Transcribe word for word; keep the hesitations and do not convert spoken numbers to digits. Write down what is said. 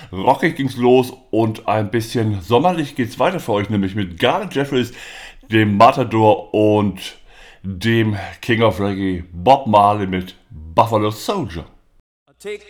rockig ging's los und ein bisschen sommerlich geht's weiter für euch, nämlich mit Garnet Jeffries, dem Matador und dem King of Reggae Bob Marley mit Buffalo Soldier.